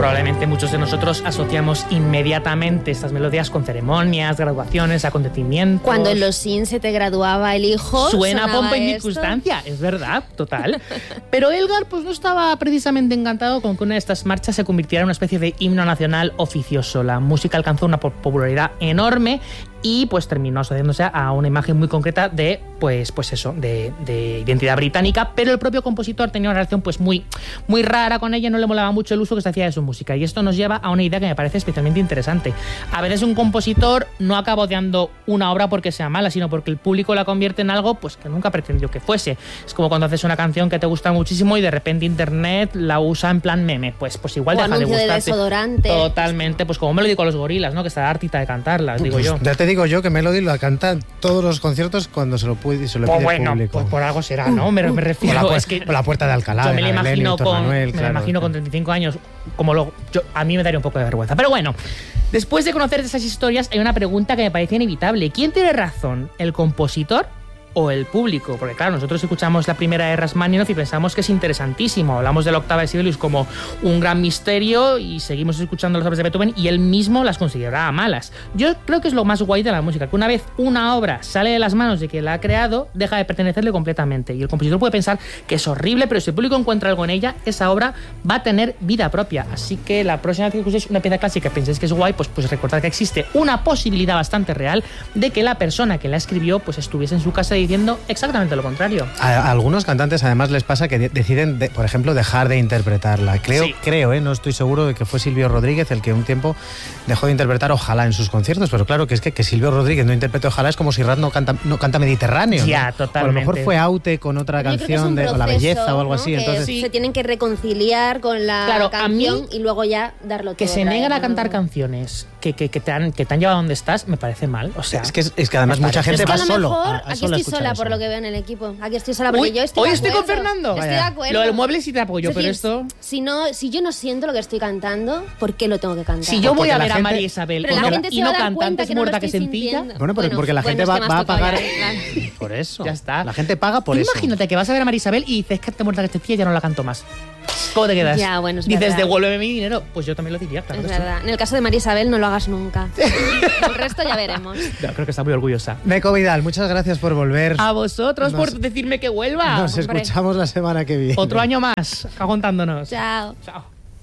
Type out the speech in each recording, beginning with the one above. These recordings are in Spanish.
Probablemente muchos de nosotros asociamos inmediatamente estas melodías con ceremonias, graduaciones, acontecimientos. Cuando en los Sims se te graduaba el hijo, suena pompa y esto. circunstancia, es verdad, total. Pero Elgar pues no estaba precisamente encantado con que una de estas marchas se convirtiera en una especie de himno nacional oficioso. La música alcanzó una popularidad enorme y pues terminó asociándose a una imagen muy concreta de pues eso, de identidad británica, pero el propio compositor tenía una relación pues muy rara con ella, no le molaba mucho el uso que se hacía de su música, y esto nos lleva a una idea que me parece especialmente interesante. A veces un compositor no acaba odiando una obra porque sea mala, sino porque el público la convierte en algo pues que nunca pretendió que fuese. Es como cuando haces una canción que te gusta muchísimo y de repente internet la usa en plan meme, pues igual o deja de gustarte. De desodorante. Totalmente, pues como Melody con los Gorilas, ¿no? Que está hartita de cantarlas, digo yo. Ya te digo yo que Melody la canta en todos los conciertos cuando se lo pide y se lo pide bueno, el público. Pues por algo será, ¿no? Me refiero por la Puerta de Alcalá. Yo me la imagino con 35 años, a mí me daría un poco de vergüenza. Pero bueno, después de conocer esas historias, hay una pregunta que me parece inevitable. ¿Quién tiene razón, el compositor o el público? Porque claro, nosotros escuchamos la primera de Rachmaninoff y pensamos que es interesantísimo. Hablamos de la octava de Sibelius como un gran misterio y seguimos escuchando las obras de Beethoven y él mismo las consideraba malas. Yo creo que es lo más guay de la música, que una vez una obra sale de las manos de quien la ha creado, deja de pertenecerle completamente. Y el compositor puede pensar que es horrible, pero si el público encuentra algo en ella, esa obra va a tener vida propia. Así que la próxima vez que escuchéis una pieza clásica y penséis que es guay, pues recordad que existe una posibilidad bastante real de que la persona que la escribió pues estuviese en su casa diciendo exactamente lo contrario. A algunos cantantes además les pasa que deciden, por ejemplo, dejar de interpretarla. Creo, no estoy seguro de que fue Silvio Rodríguez el que un tiempo dejó de interpretar Ojalá en sus conciertos, pero claro que es que Silvio Rodríguez no interprete Ojalá es como si Rat no canta Mediterráneo. Ya, ¿no? totalmente. O a lo mejor fue Aute con otra canción de La Belleza o algo así. Que entonces se tienen que reconciliar con la canción y luego ya darlo todo. Que se negan a cantar canciones que te han llevado a donde estás, me parece mal. O sea, es que además mucha gente va solo. Aquí estoy sola por lo que veo en el equipo. Aquí estoy sola porque yo estoy hoy de estoy acuerdo. con Fernando. Estoy de acuerdo. Lo del mueble sí te apoyo, es pero decir, esto... Si yo no siento lo que estoy cantando, ¿por qué lo tengo que cantar? Si yo voy a ver a María Isabel y no canta antes muerta que sencilla... Bueno, porque la gente va a pagar... Por eso. Ya está. La gente paga por eso. Imagínate que vas a ver a María Isabel y dices que te muerta que sencilla y ya no la canto más. ¿Cómo te quedas? Ya, bueno, es dices, verdad. devuélveme mi dinero. Pues yo también lo diría, claro. Es verdad. En el caso de María Isabel, no lo hagas nunca. El resto ya veremos. Yo creo que está muy orgullosa. Meco Vidal, muchas gracias por volver. A vosotros por decirme que vuelva. Nos escuchamos la semana que viene. Otro año más, aguantándonos. Chao. Chao.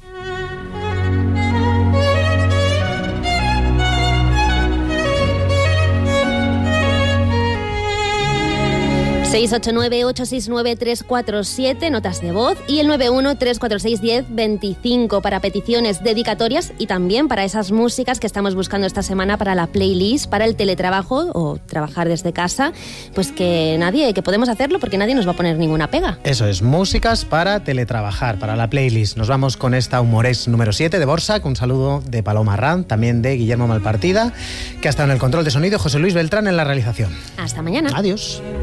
689-869-347, notas de voz, y el 91-346-1025 para peticiones dedicatorias y también para esas músicas que estamos buscando esta semana para la playlist, para el teletrabajo o trabajar desde casa, pues que podemos hacerlo porque nadie nos va a poner ninguna pega. Eso es, músicas para teletrabajar, para la playlist. Nos vamos con esta Humorés número 7 de Borsak, un saludo de Paloma Arranz, también de Guillermo Malpartida, que ha estado en el control de sonido, José Luis Beltrán en la realización. Hasta mañana. Adiós.